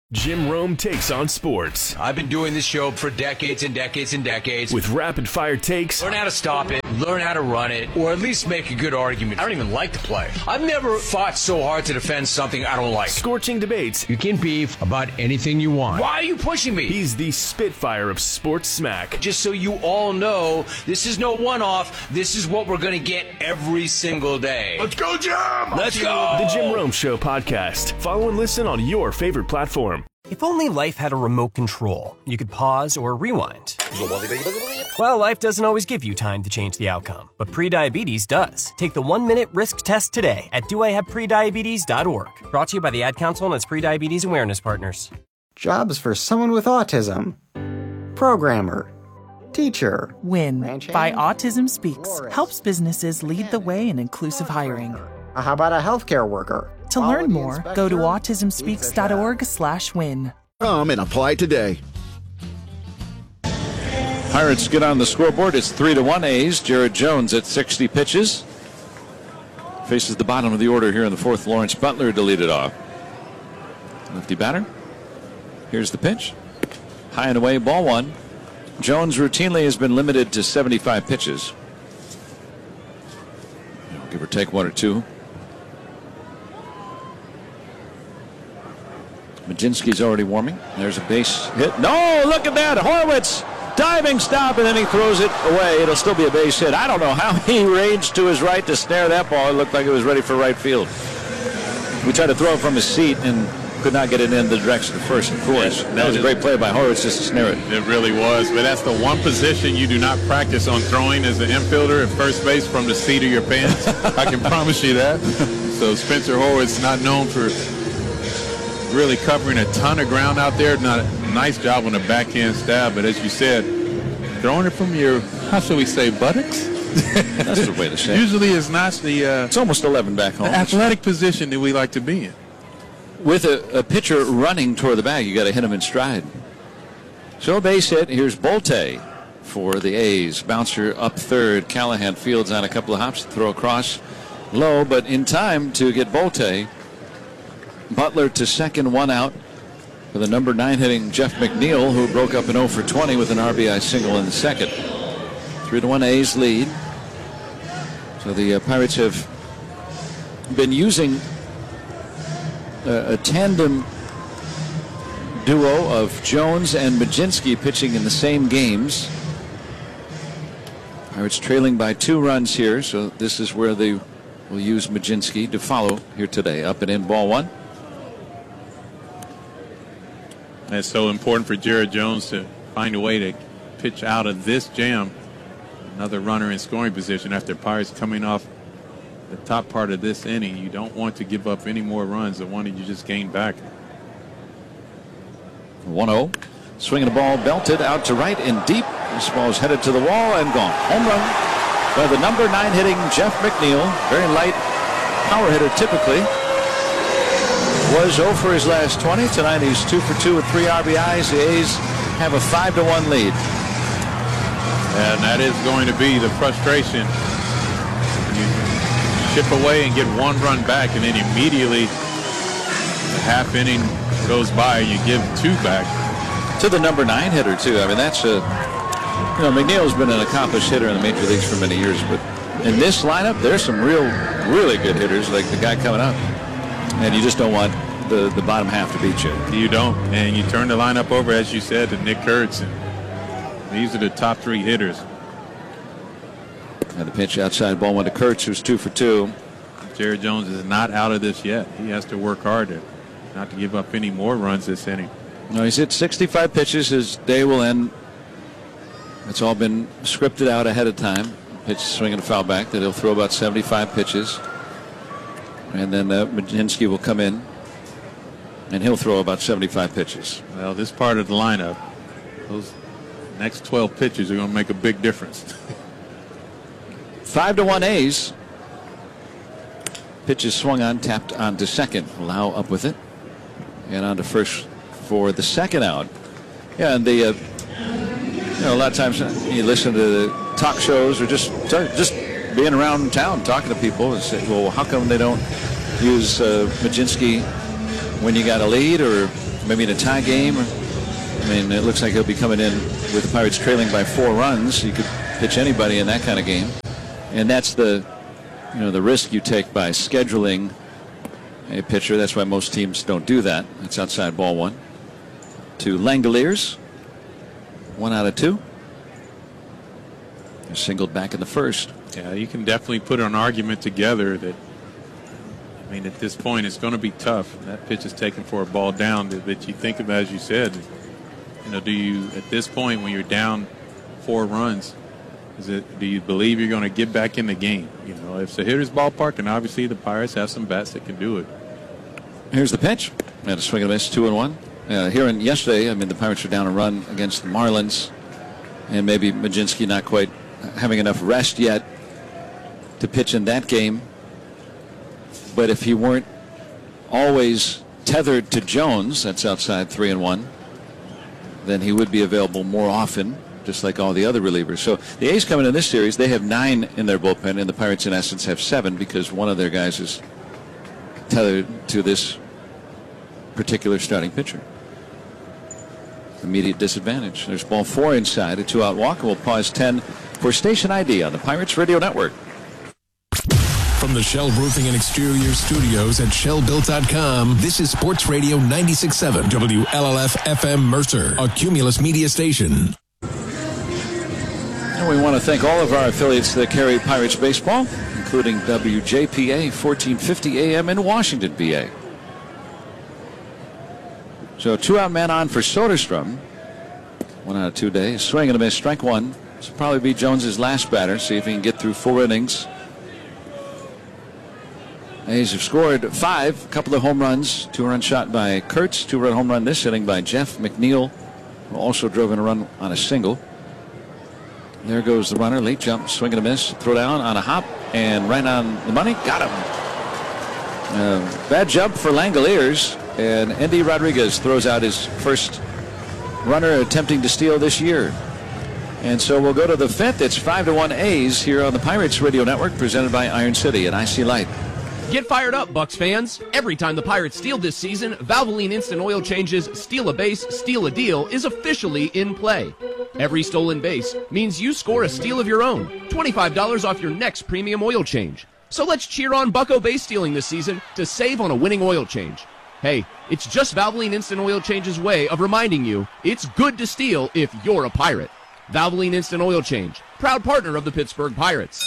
Jim Rome takes on sports. I've been doing this show for decades and decades and decades. With rapid-fire takes. Learn how to stop it, learn how to run it, or at least make a good argument. I don't even like the play. I've never fought so hard to defend something I don't like. Scorching debates. You can beef about anything you want. Why are you pushing me? He's the Spitfire of sports smack. Just so you all know, this is no one-off. This is what we're going to get every single day. Let's go, Jim! Let's go! The Jim Rome Show podcast. Follow and listen on your favorite platform. If only life had a remote control, you could pause or rewind. Well, life doesn't always give you time to change the outcome, but prediabetes does. Take the 1-minute risk test today at doihaveprediabetes.org. Brought to you by the Ad Council and its prediabetes awareness partners. Jobs for someone with autism. Programmer. Teacher. WIN by Autism Speaks helps businesses lead the way in inclusive hiring. How about a healthcare worker? To learn more, go to autismspeaks.org/win. Come and apply today. Pirates get on the scoreboard. It's 3-1 A's. Jared Jones at 60 pitches. Faces the bottom of the order here in the fourth. Lawrence Butler to lead it off. Lefty batter. Here's the pitch. High and away, ball one. Jones routinely has been limited to 75 pitches. Give or take one or two. Majinski's already warming. There's a base hit. No, look at that. Horwitz diving stop, and then he throws it away. It'll still be a base hit. I don't know how he ranged to his right to snare that ball. It looked like it was ready for right field. We tried to throw it from his seat and could not get it in the direction of first and fourth. That was a great play by Horwitz just to snare it. It really was, but that's the one position you do not practice on throwing as an infielder at first base from the seat of your pants. I can promise you that. So Spencer Horwitz not known for really covering a ton of ground out there. Not a nice job on the backhand stab, but as you said, throwing it from your, how should we say, buttocks? That's the way to say it. Usually it's not the... it's almost 11 back home. The athletic position that we like to be in. With a pitcher running toward the bag, you got to hit him in stride. So a base hit. Here's Bolte for the A's. Bouncer up third. Callahan fields on a couple of hops to throw across low, but in time to get Bolte. Butler to second, one out for the number 9 hitting Jeff McNeil, who broke up an 0 for 20 with an RBI single in the second. 3-1 A's lead. So the Pirates have been using a tandem duo of Jones and Majinski pitching in the same games. Pirates trailing by 2 runs here, so this is where they will use Majinski to follow here today. Up and in, ball one. It's so important for Jared Jones to find a way to pitch out of this jam. Another runner in scoring position after Pirates coming off the top part of this inning. You don't want to give up any more runs than one that you just gained back. 1-0. Swinging the ball belted out to right and deep. This ball is headed to the wall and gone. Home run by the number 9 hitting Jeff McNeil. Very light power hitter typically. Was 0 for his last 20. Tonight he's 2 for 2 with 3 RBIs. The A's have a 5-1 lead. And that is going to be the frustration. You chip away and get 1 run back, and then immediately the half inning goes by and you give 2 back. To the number 9 hitter, too. I mean, that's a... You know, McNeil's been an accomplished hitter in the major leagues for many years, but in this lineup, there's some really good hitters, like the guy coming up. And you just don't want the bottom half to beat you. You don't. And you turn the lineup over, as you said, to Nick Kurtz. And these are the top 3 hitters. And the pitch outside, ball went to Kurtz, who's 2 for 2. Jared Jones is not out of this yet. He has to work hard not to give up any more runs this inning. No, he's hit 65 pitches. His day will end. It's all been scripted out ahead of time. Pitch swinging a foul back that he'll throw about 75 pitches. And then Majinski will come in, and he'll throw about 75 pitches. Well, this part of the lineup, those next 12 pitches are going to make a big difference. 5-1 A's. Pitch is swung on, tapped onto second. Lau up with it, and on to first for the second out. Yeah, and the a lot of times you listen to the talk shows or just being around town talking to people and say, well, how come they don't use Majinski when you got a lead, or maybe in a tie game. I mean, it looks like he'll be coming in with the Pirates trailing by 4 runs. You could pitch anybody in that kind of game. And that's the risk you take by scheduling a pitcher. That's why most teams don't do that. It's outside ball 1. To Langoliers. 1 out of 2. They're singled back in the first. Yeah, you can definitely put an argument together that, I mean, at this point, it's going to be tough. That pitch is taken for a ball down that you think of, as you said. Do you, at this point, when you're down 4 runs, do you believe you're going to get back in the game? If it's a hitter's ballpark, then obviously the Pirates have some bats that can do it. Here's the pitch. And a swing and a miss, 2-1. Yesterday, I mean, the Pirates were down a run against the Marlins, and maybe Majinski not quite having enough rest yet to pitch in that game. But if he weren't always tethered to Jones, that's outside 3-1, then he would be available more often, just like all the other relievers. So the A's coming in this series, they have 9 in their bullpen, and the Pirates in essence have 7 because one of their guys is tethered to this particular starting pitcher. Immediate disadvantage. There's ball 4 inside, a 2-out walk, and we'll pause 10 for station ID on the Pirates Radio Network. From the Shell Roofing and Exterior Studios at ShellBuilt.com, this is Sports Radio 96.7 WLLF FM Mercer, a Cumulus media station. And we want to thank all of our affiliates that carry Pirates baseball, including WJPA 1450 AM in Washington, PA. So 2-out man on for Soderstrom. 1 out of 2 days. Swing and a miss, strike 1. This will probably be Jones's last batter. See if he can get through 4 innings. A's have scored 5, a couple of home runs. 2-run shot by Kurtz, 2-run home run this inning by Jeff McNeil, who also drove in a run on a single. There goes the runner, late jump, swing and a miss, throw down on a hop, and right on the money, got him. Bad jump for Langoliers, and Endy Rodriguez throws out his first runner attempting to steal this year. And so we'll go to the 5th. It's 5-1 A's here on the Pirates Radio Network, presented by Iron City and IC Light. Get fired up, Bucks fans. Every time the Pirates steal this season, Valvoline Instant Oil Change's Steal a Base, Steal a Deal is officially in play. Every stolen base means you score a steal of your own. $25 off your next premium oil change. So let's cheer on Bucko base stealing this season to save on a winning oil change. Hey, it's just Valvoline Instant Oil Change's way of reminding you it's good to steal if you're a Pirate. Valvoline Instant Oil Change, proud partner of the Pittsburgh Pirates.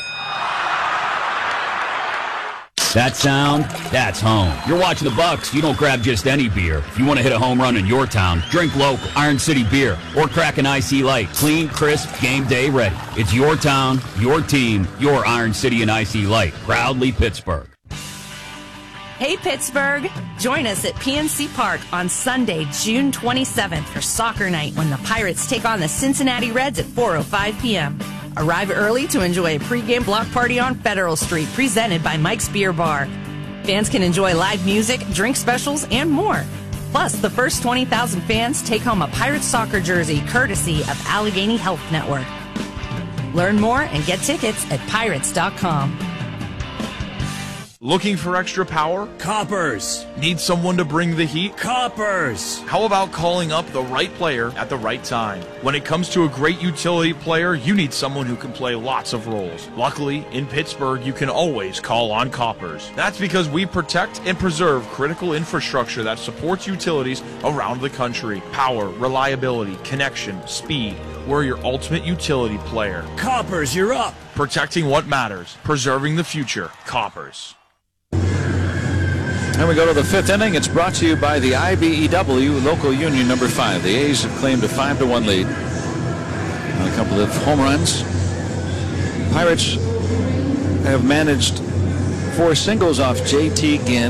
That sound, that's home. You're watching the Bucks, you don't grab just any beer. If you want to hit a home run in your town, drink local Iron City beer or crack an IC Light. Clean, crisp, game day ready. It's your town, your team, your Iron City and IC Light. Proudly Pittsburgh. Hey Pittsburgh! Join us at PNC Park on Sunday, June 27th for soccer night when the Pirates take on the Cincinnati Reds at 4:05 p.m. Arrive early to enjoy a pregame block party on Federal Street presented by Mike's Beer Bar. Fans can enjoy live music, drink specials, and more. Plus, the first 20,000 fans take home a Pirates soccer jersey courtesy of Allegheny Health Network. Learn more and get tickets at pirates.com. Looking for extra power? Coppers. Need someone to bring the heat? Coppers. How about calling up the right player at the right time? When it comes to a great utility player, you need someone who can play lots of roles. Luckily, in Pittsburgh, you can always call on Coppers. That's because we protect and preserve critical infrastructure that supports utilities around the country. Power, reliability, connection, speed. We're your ultimate utility player. Coppers, you're up. Protecting what matters. Preserving the future. Coppers. And we go to the 5th inning. It's brought to you by the IBEW Local Union number 5. The A's have claimed a 5-1 lead on a couple of home runs. Pirates have managed 4 singles off J.T. Ginn.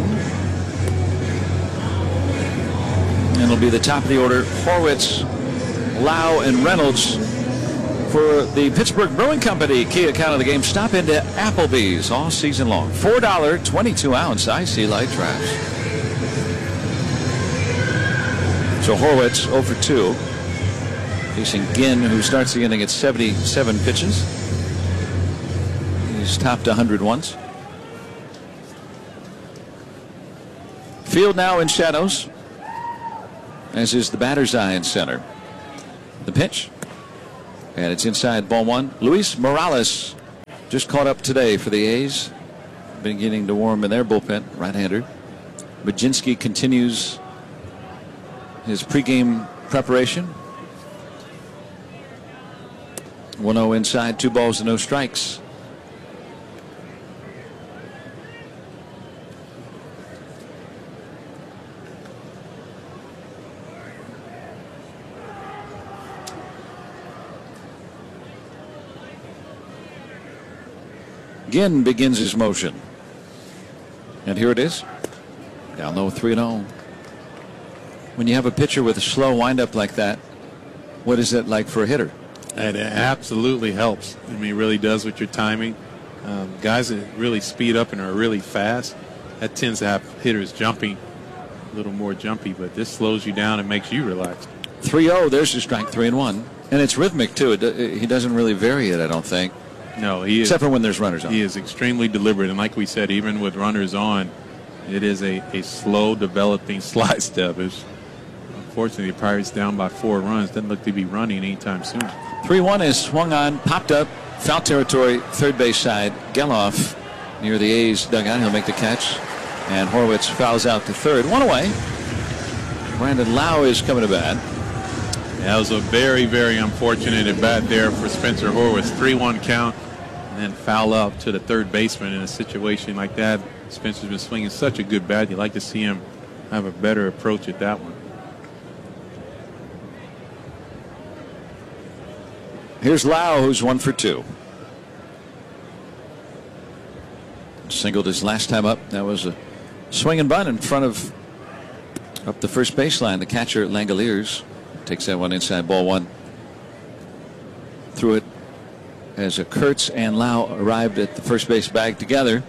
And it'll be the top of the order. Horwitz, Lau, and Reynolds. For the Pittsburgh Brewing Company key account of the game, stop into Applebee's all season long. $4 22-ounce IC Light trash. So Horwitz 0 for 2. Facing Ginn, who starts the inning at 77 pitches. He's topped 100 once. Field now in shadows. as is the batter's eye in center. The pitch. And it's inside, ball one. Luis Morales just caught up today for the A's. Beginning to warm in their bullpen, right-hander. Baginski continues his pregame preparation. 1-0 inside, 2 balls and no strikes. Ginn begins his motion. And here it is. Down low, 3-0. When you have a pitcher with a slow windup like that, what is it like for a hitter? It absolutely helps. I mean, it really does with your timing. Guys that really speed up and are really fast, that tends to have hitters jumping, a little more jumpy, but this slows you down and makes you relax. 3-0, there's your strike, 3-1. And it's rhythmic, too. He doesn't really vary it, I don't think. No, he is. Except for when there's runners on. He is extremely deliberate, and like we said, even with runners on, it is a slow developing slide step. Unfortunately, the Pirates down by 4 runs. Doesn't look to be running anytime soon. 3-1 is swung on, popped up, foul territory, third base side. Geloff near the A's dugout. He'll make the catch, and Horwitz fouls out to third. 1 away. Brandon Lau is coming to bat. That was a very, very unfortunate at bat there for Spencer Horwitz. 3-1 count, and then foul out to the third baseman in a situation like that. Spencer's been swinging such a good bat. You'd like to see him have a better approach at that one. Here's Lau, who's 1 for 2. Singled his last time up. That was a swing and bunt in front of up the first baseline. The catcher, Langoliers, takes that one inside, ball 1. Threw it as Kurtz and Lau arrived at the first base bag together.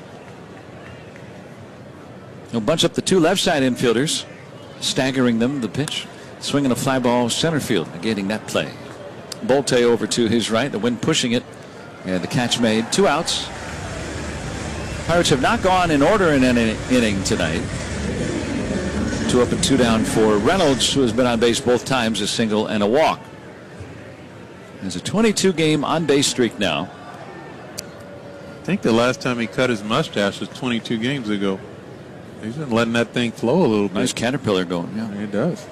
He'll bunch up the 2 left side infielders, staggering them. The pitch, swinging a fly ball center field, negating that play. Bolte over to his right, the wind pushing it, and the catch made. 2 outs. Pirates have not gone in order in any inning tonight. 2 up and 2 down for Reynolds, who has been on base both times, a single and a walk. There's a 22-game on-base streak now. I think the last time he cut his mustache was 22 games ago. He's been letting that thing flow a little bit. Nice caterpillar going, yeah. It does.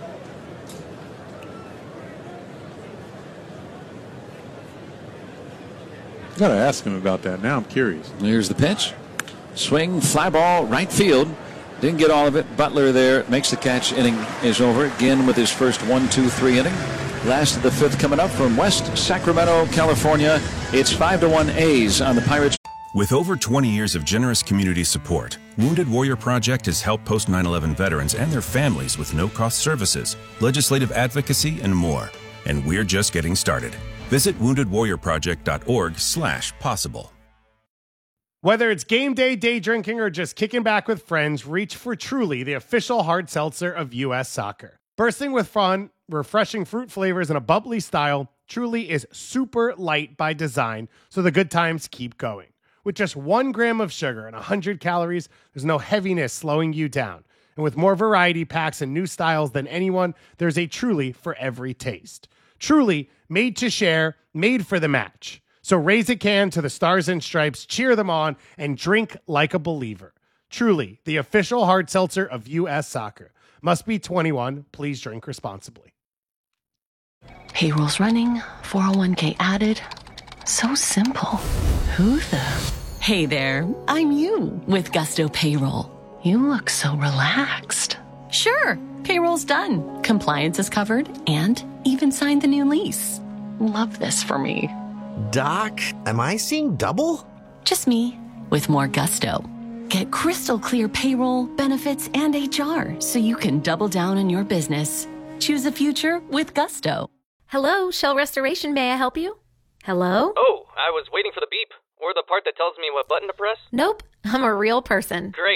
Got to ask him about that now. I'm curious. Here's the pitch. Swing, fly ball, right field. Didn't get all of it. Butler there makes the catch. Inning is over. Again with his first 1-2-3 inning. Last of the 5th coming up from West Sacramento, California. It's 5-1 A's on the Pirates. With over 20 years of generous community support, Wounded Warrior Project has helped post 9/11 veterans and their families with no-cost services, legislative advocacy, and more. And we're just getting started. Visit woundedwarriorproject.org/possible. Whether it's game day, day drinking, or just kicking back with friends, reach for Truly, the official hard seltzer of U.S. Soccer. Bursting with fun, refreshing fruit flavors, and a bubbly style, Truly is super light by design, so the good times keep going. With just 1 gram of sugar and 100 calories, there's no heaviness slowing you down. And with more variety packs and new styles than anyone, there's a Truly for every taste. Truly, made to share, made for the match. So raise a can to the Stars and Stripes, cheer them on, and drink like a believer. Truly, the official hard seltzer of U.S. Soccer. Must be 21. Please drink responsibly. Payroll's running, 401k added. So simple. Who the? Hey there, I'm you with Gusto Payroll. You look so relaxed. Sure, payroll's done. Compliance is covered and even signed the new lease. Love this for me. Doc, am I seeing double? Just me with more gusto. Get crystal clear payroll, benefits, and HR so you can double down on your business. Choose a future with Gusto. Hello, Shell Restoration. May I help you? Hello? Oh, I was waiting for the beep. Or the part that tells me what button to press. Nope, I'm a real person. Great.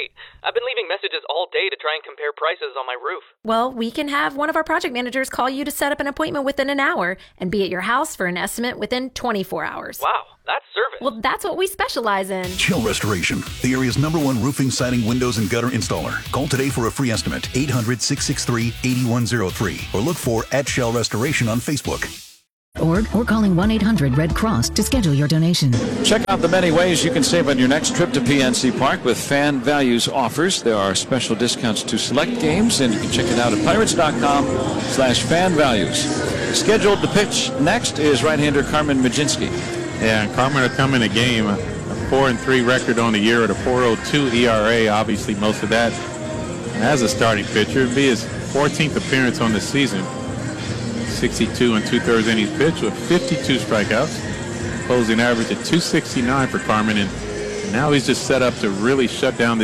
I've been leaving messages all day to try and compare prices on my roof. Well, we can have one of our project managers call you to set up an appointment within an hour and be at your house for an estimate within 24 hours. Wow, that's service. Well, that's what we specialize in. Shell Restoration, the area's #1 roofing, siding, windows, and gutter installer. Call today for a free estimate, 800-663-8103, or look for @Shell Restoration on Facebook. Or calling 1-800-RED Cross to schedule your donation. Check out the many ways you can save on your next trip to PNC Park with Fan Values offers. There are special discounts to select games, and you can check it out at pirates.com/fanvalues. Scheduled to pitch next is right-hander Carmen Majinski. Yeah, and Carmen will come in a game, a 4-3 record on the year at a 4.02 ERA. Obviously, most of that as a starting pitcher. It'd be his 14th appearance on the season. 62 and 2/3 innings pitched with 52 strikeouts. Closing average at 269 for Carmen, and now he's just set up to really shut down the